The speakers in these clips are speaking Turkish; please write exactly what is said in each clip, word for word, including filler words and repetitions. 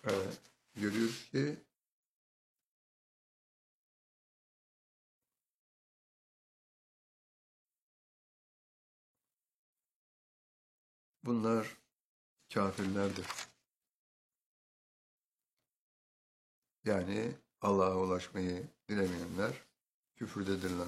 e, görüyoruz ki bunlar kafirlerdir. Yani Allah'a ulaşmayı dilemeyenler küfürdedirler.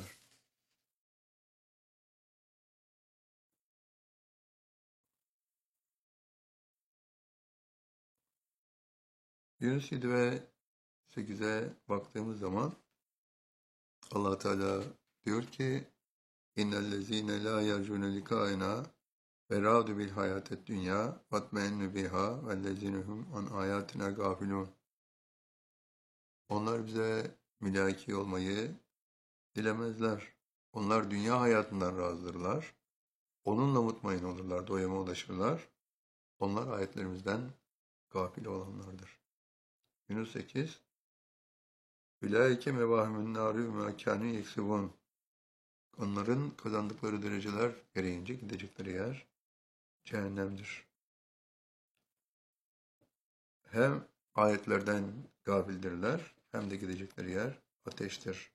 Yunus yedi ve sekize baktığımız zaman Allah Teala diyor ki İnnellezîne lâ yercûne likâenâ ve râdu bil hayâted dünya vatmeennü biha vellezîne hum an âyâtina gâfilûn. Onlar bize mülaki olmayı dilemezler. Onlar dünya hayatından razıdırlar. Onunla mutmain olurlar, doyuma ulaşırlar. Onlar ayetlerimizden gafil olanlardır. Yunus sekiz Ulaike mevâhimün nâri ve mâ kânû yeksibûn. Onların kazandıkları dereceler gereğince gidecekleri yer cehennemdir. Hem ayetlerden gafildirler hem de gidecekleri yer ateştir.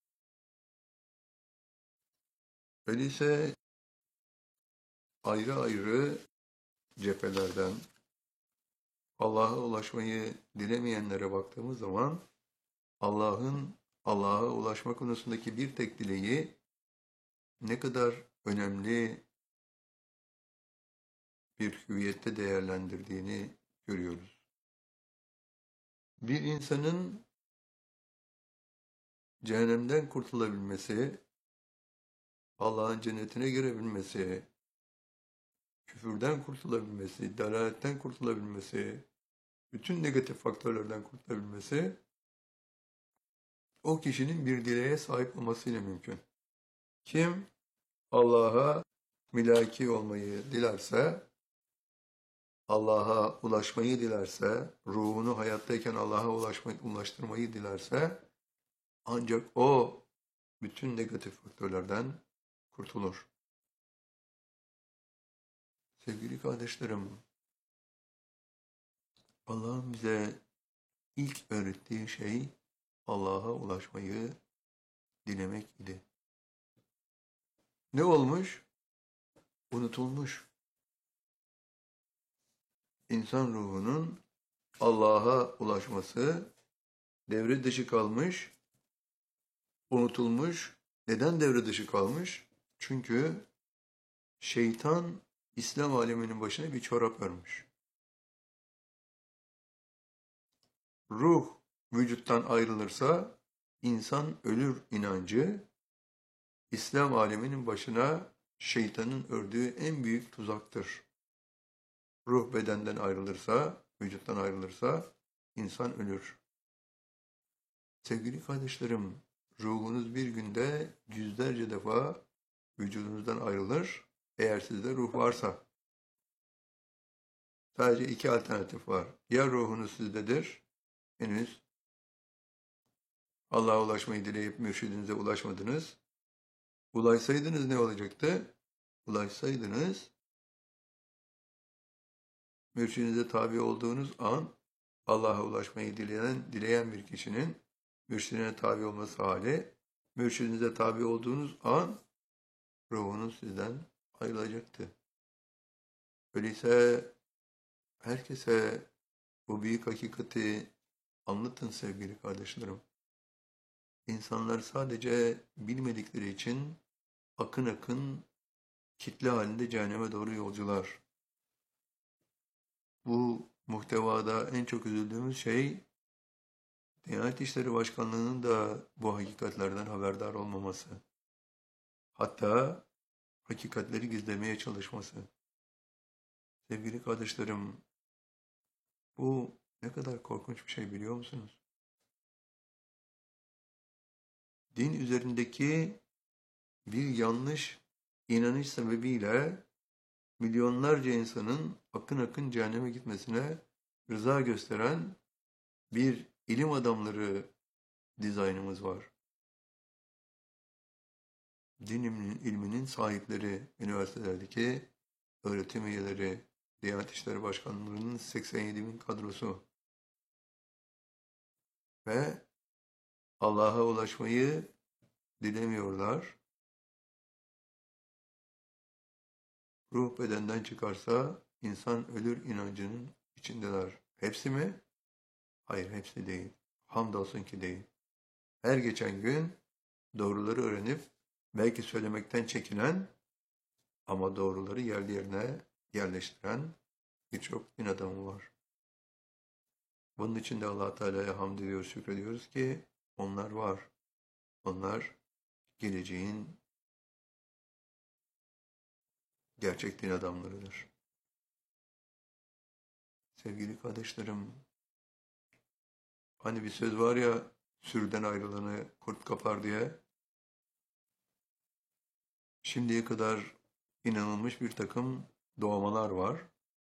Öyleyse ayrı ayrı cephelerden Allah'a ulaşmayı dilemeyenlere baktığımız zaman Allah'ın Allah'a ulaşma konusundaki bir tek dileği ne kadar önemli bir hüviyette değerlendirdiğini görüyoruz. Bir insanın cehennemden kurtulabilmesi, Allah'ın cennetine girebilmesi, küfürden kurtulabilmesi, dalaletten kurtulabilmesi, bütün negatif faktörlerden kurtulabilmesi o kişinin bir dileğe sahip olmasıyla mümkün. Kim Allah'a mülaki olmayı dilerse, Allah'a ulaşmayı dilerse, ruhunu hayattayken Allah'a ulaşmayı, ulaştırmayı dilerse, ancak o bütün negatif faktörlerden kurtulur. Sevgili kardeşlerim, Allah'ın bize ilk öğrettiği şey Allah'a ulaşmayı dilemek idi. Ne olmuş? Unutulmuş. İnsan ruhunun Allah'a ulaşması devre dışı kalmış, unutulmuş. Neden devre dışı kalmış? Çünkü şeytan İslam aleminin başına bir çorap örmüş. Ruh vücuttan ayrılırsa insan ölür inancı İslam aleminin başına şeytanın ördüğü en büyük tuzaktır. Ruh bedenden ayrılırsa, vücuttan ayrılırsa insan ölür. Sevgili kardeşlerim, ruhunuz bir günde yüzlerce defa vücudunuzdan ayrılır. Eğer sizde ruh varsa. Sadece iki alternatif var. Ya ruhunuz sizdedir, henüz Allah'a ulaşmayı dileyip mürşidinize ulaşmadınız. Ulaşsaydınız ne olacaktı? Ulaşsaydınız, mürşidinize tabi olduğunuz an Allah'a ulaşmayı dileyen, dileyen bir kişinin mürşidine tabi olması hali, mürşidinize tabi olduğunuz an ruhunuz sizden ayrılacaktı. Öyleyse herkese bu büyük hakikati anlatın sevgili kardeşlerim. İnsanlar sadece bilmedikleri için akın akın kitle halinde cehenneme doğru yolcular. Bu muhtevada en çok üzüldüğümüz şey Diyanet İşleri Başkanlığı'nın da bu hakikatlerden haberdar olmaması. Hatta hakikatleri gizlemeye çalışması. Sevgili kardeşlerim, bu ne kadar korkunç bir şey biliyor musunuz? Din üzerindeki bir yanlış inanış sebebiyle milyonlarca insanın akın akın cehenneme gitmesine rıza gösteren bir ilim adamları dizaynımız var. Din ilminin sahipleri, üniversitelerdeki öğretim üyeleri, Diyanet İşleri Başkanlığı'nın seksen yedi bin kadrosu. ve Allah'a ulaşmayı dilemiyorlar. Ruh bedenden çıkarsa insan ölür inancının içindeler. Hepsi mi? Hayır, hepsi değil. Hamdolsun ki değil. Her geçen gün doğruları öğrenip belki söylemekten çekinen ama doğruları yerli yerine yerleştiren birçok din adamı var. Bunun için de Allah Teala'ya hamd ediyoruz, şükrediyoruz ki onlar var. Onlar geleceğin gerçek din adamlarıdır. Sevgili kardeşlerim, hani bir söz var ya, sürüden ayrılanı kurt kapar diye. Şimdiye kadar inanılmış bir takım doğmalar var.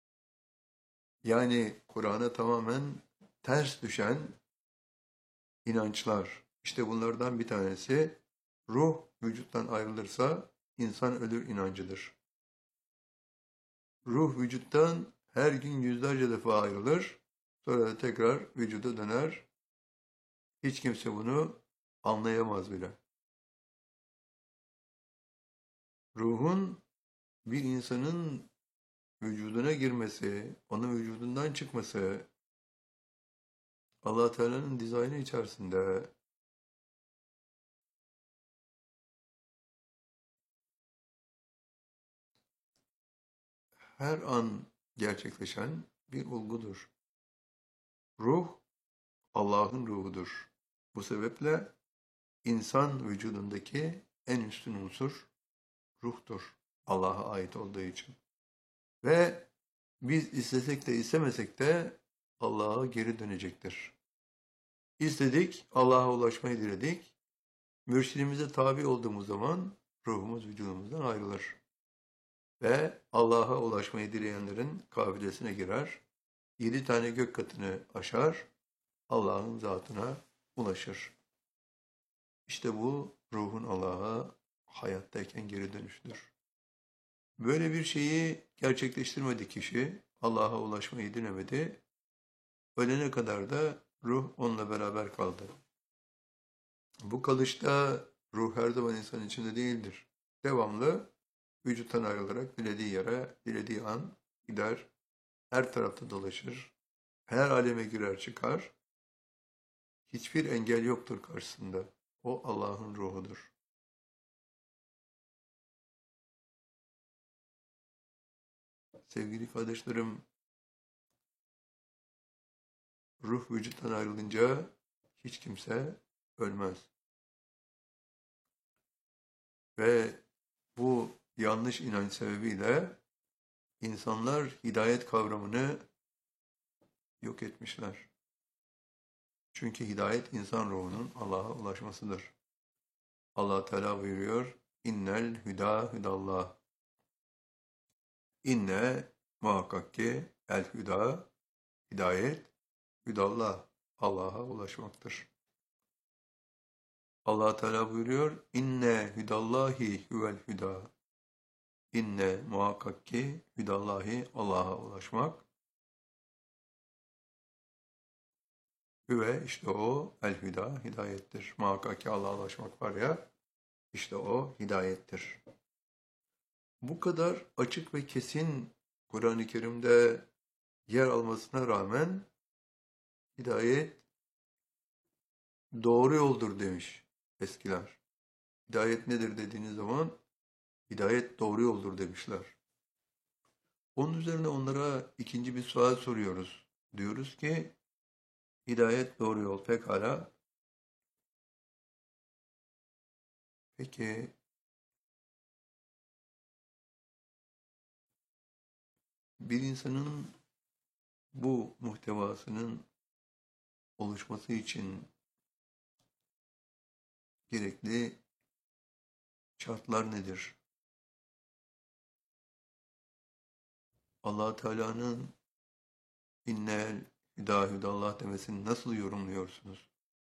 Yani Kur'an'a tamamen ters düşen inançlar. İşte bunlardan bir tanesi ruh vücuttan ayrılırsa insan ölür inancıdır. Ruh vücuttan her gün yüzlerce defa ayrılır. Sonra da tekrar vücuda döner. Hiç kimse bunu anlayamaz bile. Ruhun bir insanın vücuduna girmesi, onun vücudundan çıkması, Allah Teala'nın dizaynı içerisinde her an gerçekleşen bir olgudur. Ruh, Allah'ın ruhudur. Bu sebeple insan vücudundaki en üstün unsur ruhtur. Allah'a ait olduğu için. Ve biz istesek de istemesek de Allah'a geri dönecektir. İstedik, Allah'a ulaşmayı diledik. Mürşidimize tabi olduğumuz zaman ruhumuz vücudumuzdan ayrılır. Ve Allah'a ulaşmayı dileyenlerin kafilesine girer. Yedi tane gök katını aşar. Allah'ın zatına ulaşır. İşte bu ruhun Allah'a hayattayken geri dönüşüdür. Böyle bir şeyi gerçekleştirmedi kişi, Allah'a ulaşmayı dilemedi. Ölene kadar da ruh onunla beraber kaldı. Bu kalışta ruh her zaman insan içinde değildir. Devamlı vücuttan ayrılarak dilediği yere, dilediği an gider, her tarafta dolaşır, her aleme girer çıkar. Hiçbir engel yoktur karşısında. O Allah'ın ruhudur. Sevgili kardeşlerim, ruh vücuttan ayrılınca hiç kimse ölmez. Ve bu yanlış inanç sebebiyle insanlar hidayet kavramını yok etmişler. Çünkü hidayet insan ruhunun Allah'a ulaşmasıdır. Allah Teala buyuruyor, İnnel hüda hüdallah. İnne muhakkak ki el hüda, hidayet, hüdallah, Allah'a ulaşmaktır. Allah Teala buyuruyor, İnne hüdallahi huvel hüda. İnne muhakkak ki hüdallahi, Allah'a ulaşmak. Hüve işte o el hüda, hidayettir. Muhakkak ki Allah'a ulaşmak var ya, işte o hidayettir. Bu kadar açık ve kesin Kur'an-ı Kerim'de yer almasına rağmen hidayet doğru yoldur demiş eskiler. Hidayet nedir dediğiniz zaman hidayet doğru yoldur demişler. Onun üzerine onlara ikinci bir sual soruyoruz. Diyoruz ki hidayet doğru yol pekala. Peki bir insanın bu muhtevasının oluşması için gerekli şartlar nedir? Allah Teala'nın innel hüda hüdallah demesini nasıl yorumluyorsunuz?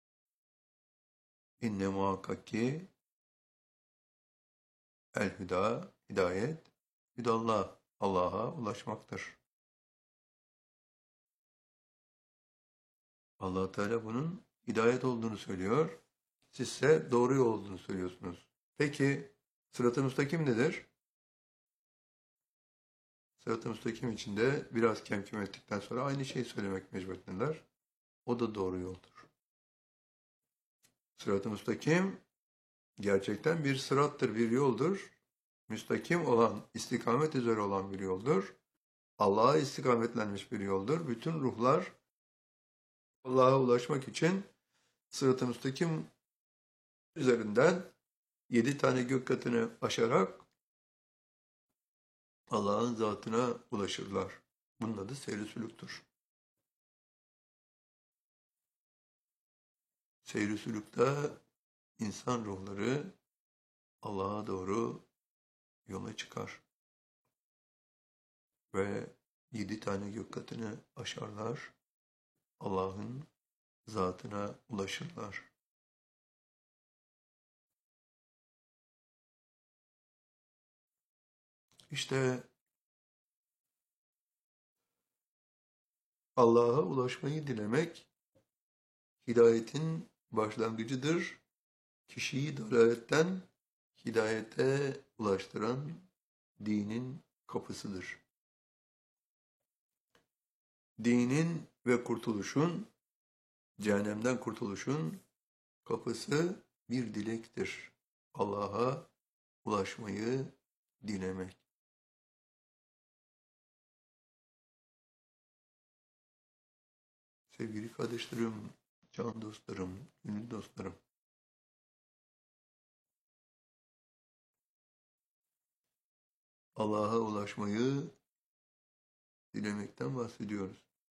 İnne muhakkak ki el hüda, hidayet, hüdallah, Allah'a ulaşmaktır. Allah Teala bunun hidayet olduğunu söylüyor. Sizse doğru yol olduğunu söylüyorsunuz. Peki sırat-ı müstakim nedir? Sırat-ı müstakim içinde biraz kemküm ettikten sonra aynı şeyi söylemek mecburiyetindeler. O da doğru yoldur. Sırat-ı müstakim gerçekten bir sırattır, bir yoldur. Müstakim olan, istikamet üzere olan bir yoldur. Allah'a istikametlenmiş bir yoldur. Bütün ruhlar Allah'a ulaşmak için sırat-ı müstakim üzerinden yedi tane gök katını aşarak Allah'ın zatına ulaşırlar. Bunun adı seyr-i sülüktür. Seyr-i sülükte insan ruhları Allah'a doğru yola çıkar. Ve yedi tane gök katını aşarlar. Allah'ın zatına ulaşırlar. İşte Allah'a ulaşmayı dilemek hidayetin başlangıcıdır. Kişiyi dalaletten hidayete ulaştıran dinin kapısıdır. Dinin ve kurtuluşun, cehennemden kurtuluşun kapısı bir dilektir. Allah'a ulaşmayı dilemek. Sevgili kardeşlerim, can dostlarım, gönül dostlarım. Allah'a ulaşmayı dilemekten bahsediyoruz.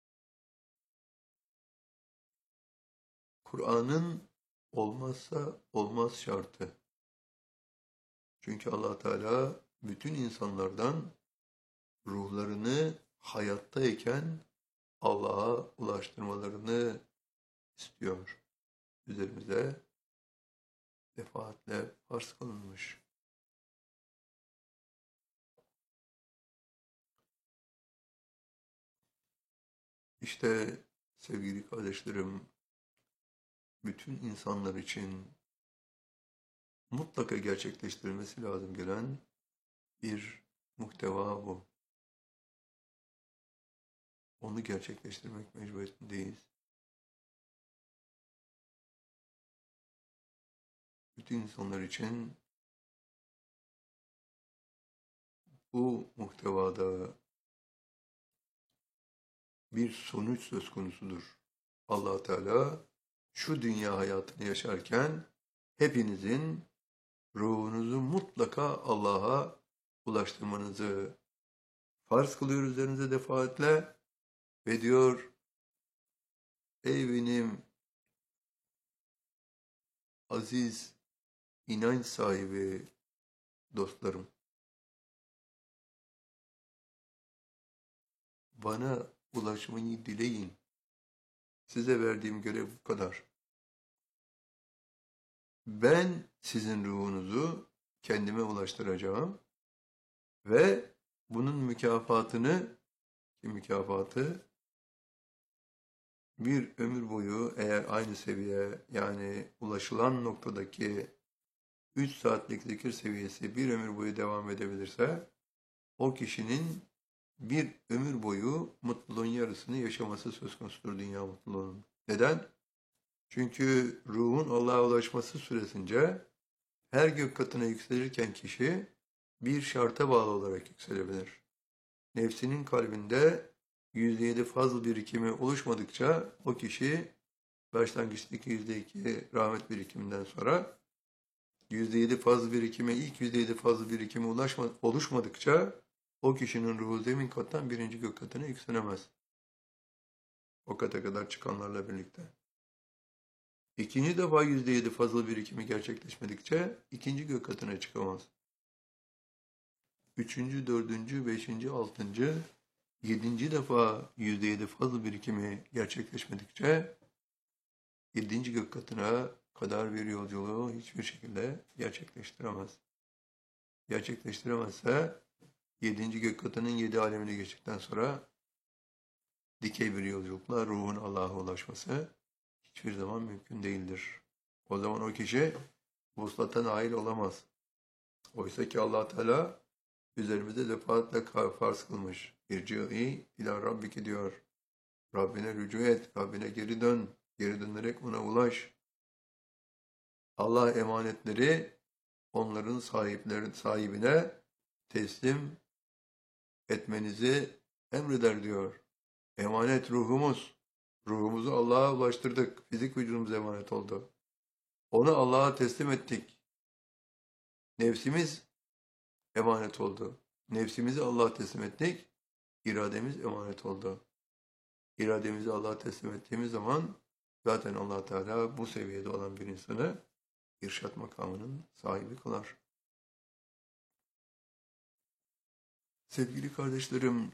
Kur'an'ın olmazsa olmaz şartı. Çünkü Allah Teala bütün insanlardan ruhlarını hayattayken Allah'a ulaştırmalarını istiyor. Üzerimize defaatle farz kılınmış. İşte sevgili kardeşlerim, bütün insanlar için mutlaka gerçekleştirilmesi lazım gelen bir muhteva bu. Onu gerçekleştirmek mecburiyetindeyiz. Bütün insanlar için bu muhtevada bir sonuç söz konusudur. Allah Teala şu dünya hayatını yaşarken hepinizin ruhunuzu mutlaka Allah'a ulaştırmanızı farz kılıyor üzerinize defaatle ve diyor, ey benim aziz inanç sahibi dostlarım, bana ulaşmayı dileyin. Size verdiğim görev bu kadar. Ben sizin ruhunuzu kendime ulaştıracağım ve bunun mükafatını, ki mükafatı bir ömür boyu eğer aynı seviye, yani ulaşılan noktadaki üç saatlik zikir seviyesi bir ömür boyu devam edebilirse o kişinin bir ömür boyu mutluluğun yarısını yaşaması söz konusudur, dünya mutluluğunun. Neden? Çünkü ruhun Allah'a ulaşması süresince her gök katına yükselirken kişi bir şarta bağlı olarak yükselebilir. Nefsinin kalbinde yüzde yedi fazl birikimi oluşmadıkça o kişi başlangıçtaki yüzde iki rahmet birikiminden sonra yüzde yedi fazl birikime, ilk yüzde yedi fazl birikime ulaşma, oluşmadıkça o kişinin ruhu zemin kattan birinci gök katına yükselemez. O kata kadar çıkanlarla birlikte. İkinci defa yüzde yedi fazla birikimi gerçekleşmedikçe ikinci gök katına çıkamaz. Üçüncü, dördüncü, beşinci, altıncı, yedinci defa yüzde yedi fazla birikimi gerçekleşmedikçe yedinci gök katına kadar bir yolculuğu hiçbir şekilde gerçekleştiremez. Gerçekleştiremezse yedinci gök katının yedi alemine geçtikten sonra dikey bir yolculukla ruhun Allah'a ulaşması hiçbir zaman mümkün değildir. O zaman o kişi vuslata nail olamaz. Oysa ki Allah Teala üzerimize defaatle farz kılmış. İrci'i ila rabbiki diyor. Rabbine rücu et, Rabbine geri dön. Geri dönerek ona ulaş. Allah emanetleri onların sahipleri, sahibine teslim etmenizi emreder diyor. Emanet ruhumuz. Ruhumuzu Allah'a ulaştırdık. Fizik vücudumuz emanet oldu. Onu Allah'a teslim ettik. Nefsimiz emanet oldu. Nefsimizi Allah'a teslim ettik. İrademiz emanet oldu. İrademizi Allah'a teslim ettiğimiz zaman zaten Allah Teala bu seviyede olan bir insanı irşat makamının sahibi kılar. Sevgili kardeşlerim,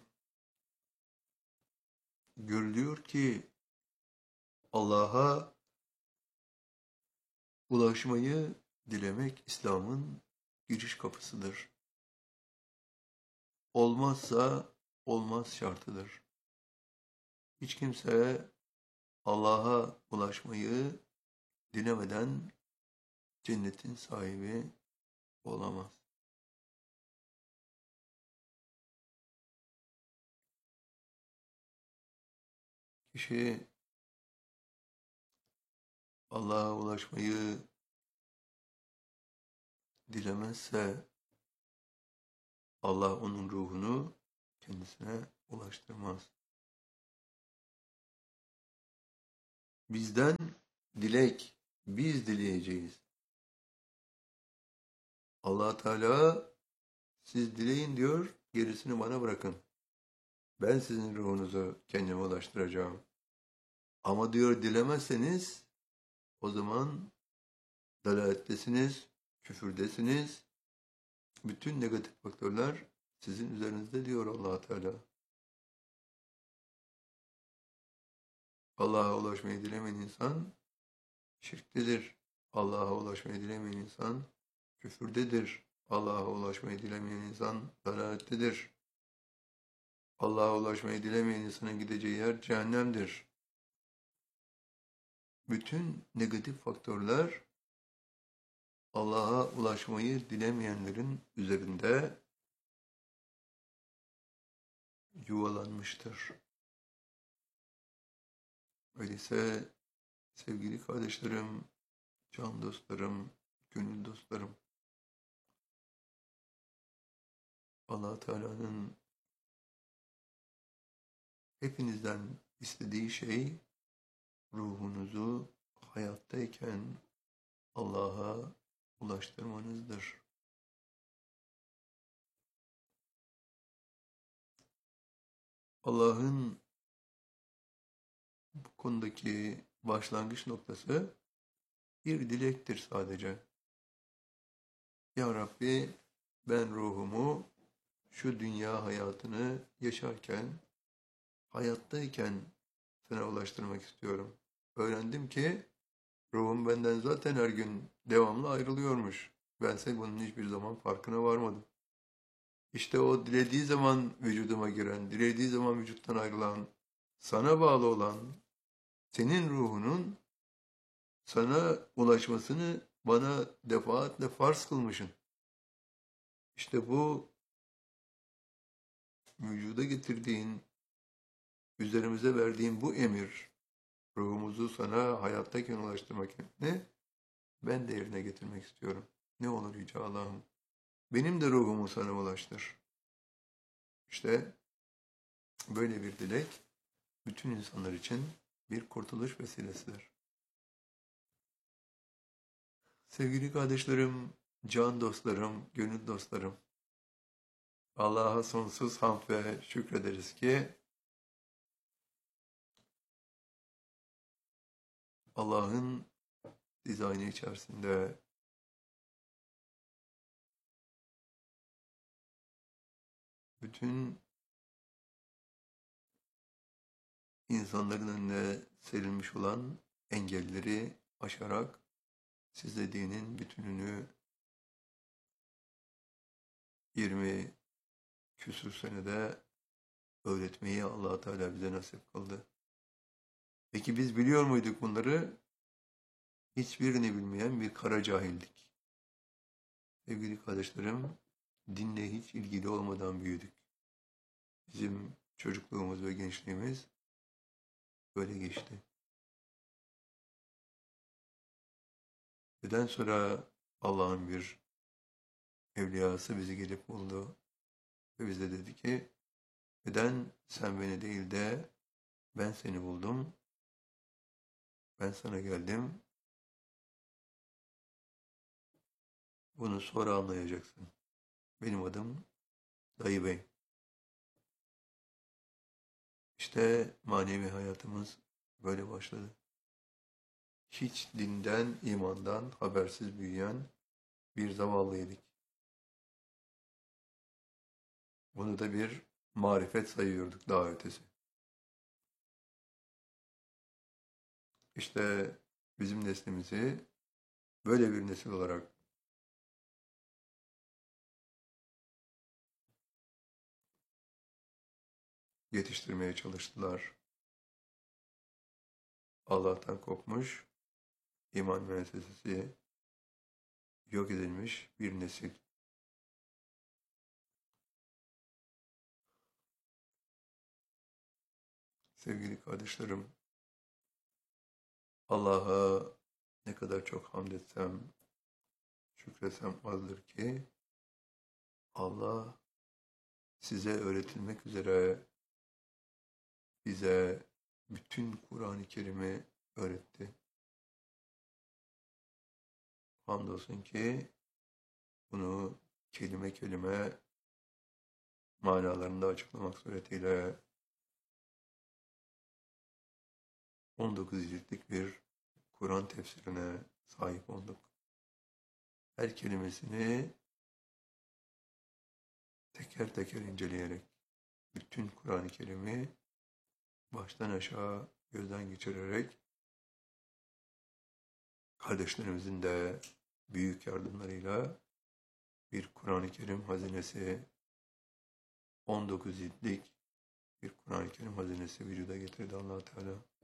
görülüyor ki Allah'a ulaşmayı dilemek İslam'ın giriş kapısıdır. Olmazsa olmaz şartıdır. Hiç kimse Allah'a ulaşmayı dilemeden cennetin sahibi olamaz. Kişi Allah'a ulaşmayı dilemezse Allah onun ruhunu kendisine ulaştırmaz. Bizden dilek, biz dileyeceğiz. Allah Teala siz dileyin diyor, gerisini bana bırakın. Ben sizin ruhunuzu kendime ulaştıracağım. Ama diyor dilemezseniz o zaman dalalettesiniz, küfürdesiniz. Bütün negatif faktörler sizin üzerinizde diyor Allah Teala. Allah'a ulaşmayı dilemeyen insan şirktedir. Allah'a ulaşmayı dilemeyen insan küfürdedir. Allah'a ulaşmayı dilemeyen insan dalalettedir. Allah'a ulaşmayı dilemeyen insanın gideceği yer cehennemdir. Bütün negatif faktörler Allah'a ulaşmayı dilemeyenlerin üzerinde yuvalanmıştır. Öyleyse sevgili kardeşlerim, can dostlarım, gönül dostlarım, Allah Teala'nın hepinizden istediği şey ruhunuzu hayattayken Allah'a ulaştırmanızdır. Allah'ın bu konudaki başlangıç noktası bir dilektir sadece. Ya Rabbi, ben ruhumu şu dünya hayatını yaşarken, hayattayken sana ulaştırmak istiyorum. Öğrendim ki ruhum benden zaten her gün devamlı ayrılıyormuş. Bense bunun hiçbir zaman farkına varmadım. İşte o dilediği zaman vücuduma giren, dilediği zaman vücuttan ayrılan, sana bağlı olan, senin ruhunun sana ulaşmasını bana defaatle farz kılmışsın. İşte bu vücuda getirdiğin, üzerimize verdiğin bu emir, ruhumuzu sana hayattayken ulaştırmak ne? Ben de yerine getirmek istiyorum. Ne olur Yüce Allah'ım. Benim de ruhumu sana ulaştır. İşte böyle bir dilek bütün insanlar için bir kurtuluş vesilesidir. Sevgili kardeşlerim, can dostlarım, gönül dostlarım, Allah'a sonsuz hamd ve şükrederiz ki Allah'ın dizaynı içerisinde bütün insanların önüne serilmiş olan engelleri aşarak size dinin bütününü yirmi küsur senede öğretmeyi Allah Teala bize nasip kıldı. Peki biz biliyor muyduk bunları? hiçbirini bilmeyen bir kara cahildik. Sevgili kardeşlerim, dinle hiç ilgili olmadan büyüdük. Bizim çocukluğumuz ve gençliğimiz böyle geçti. Neden sonra Allah'ın bir evliyası bizi gelip buldu ve bize dedi ki, neden sen beni değil de ben seni buldum, ben sana geldim, bunu sonra anlayacaksın. Benim adım Dayı Bey. İşte manevi hayatımız böyle başladı. Hiç dinden, imandan habersiz büyüyen bir zavallıydık. Bunu da bir marifet sayıyorduk daha ötesi. İşte bizim neslimizi böyle bir nesil olarak yetiştirmeye çalıştılar. Allah'tan kopmuş, iman müessesesi yok edilmiş bir nesil. Sevgili kardeşlerim, Allah'a ne kadar çok hamd etsem, şükretsem azdır ki, Allah size öğretilmek üzere bize bütün Kur'an-ı Kerim'i öğretti. Hamdolsun ki bunu kelime kelime manalarında açıklamak suretiyle on dokuz ciltlik bir Kur'an tefsirine sahip olduk. Her kelimesini teker teker inceleyerek bütün Kur'an-ı Kerim'i baştan aşağı gözden geçirerek kardeşlerimizin de büyük yardımlarıyla bir Kur'an-ı Kerim hazinesi, on dokuz ciltlik bir Kur'an-ı Kerim hazinesi vücuda getirdi Allah Teala.